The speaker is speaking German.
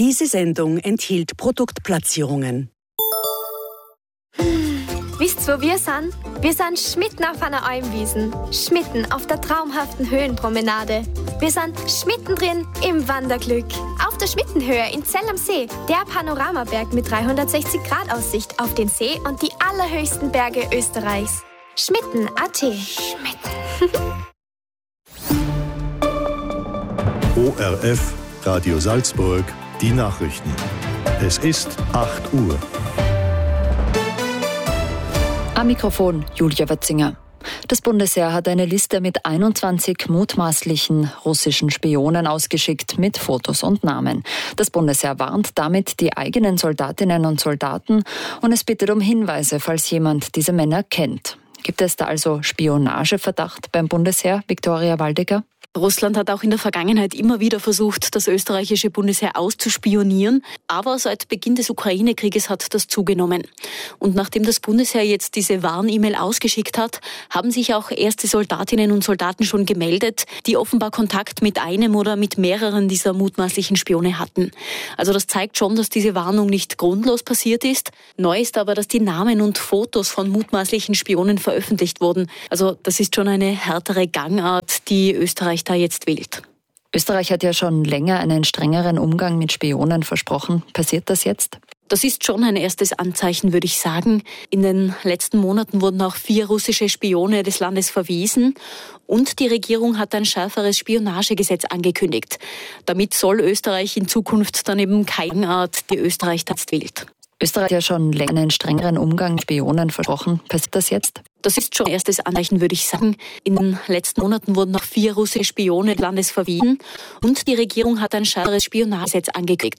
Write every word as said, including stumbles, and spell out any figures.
Diese Sendung enthielt Produktplatzierungen. Wisst ihr, wo wir sind? Wir sind schmitten auf einer Almwiesen, schmitten auf der traumhaften Höhenpromenade. Wir sind schmittendrin im Wanderglück. Auf der Schmittenhöhe in Zell am See, der Panoramaberg mit dreihundertsechzig Grad Aussicht auf den See und die allerhöchsten Berge Österreichs. Schmitten punkt a t. Schmitten. O R F, Radio Salzburg, die Nachrichten. Es ist acht Uhr. Am Mikrofon Julia Watzinger. Das Bundesheer hat eine Liste mit einundzwanzig mutmaßlichen russischen Spionen ausgeschickt mit Fotos und Namen. Das Bundesheer warnt damit die eigenen Soldatinnen und Soldaten und es bittet um Hinweise, falls jemand diese Männer kennt. Gibt es da also Spionageverdacht beim Bundesheer, Viktoria Waldecker? Russland hat auch in der Vergangenheit immer wieder versucht, das österreichische Bundesheer auszuspionieren. Aber seit Beginn des Ukraine-Krieges hat das zugenommen. Und nachdem das Bundesheer jetzt diese Warn-E-Mail ausgeschickt hat, haben sich auch erste Soldatinnen und Soldaten schon gemeldet, die offenbar Kontakt mit einem oder mit mehreren dieser mutmaßlichen Spione hatten. Also das zeigt schon, dass diese Warnung nicht grundlos passiert ist. Neu ist aber, dass die Namen und Fotos von mutmaßlichen Spionen veröffentlicht wurden. Also das ist schon eine härtere Gangart, die Österreich da jetzt wählt. Österreich hat ja schon länger einen strengeren Umgang mit Spionen versprochen. Passiert das jetzt? Das ist schon ein erstes Anzeichen, würde ich sagen. In den letzten Monaten wurden auch vier russische Spione des Landes verwiesen. Und die Regierung hat ein schärferes Spionagegesetz angekündigt. Damit soll Österreich in Zukunft dann eben keine Art, die Österreich jetzt wählt. Österreich hat ja schon länger einen strengeren Umgang mit Spionen versprochen. Passiert das jetzt? Das ist schon ein erstes Anzeichen, würde ich sagen. In den letzten Monaten wurden noch vier russische Spione des Landes verwiesen und die Regierung hat ein schärferes Spionagegesetz angekündigt.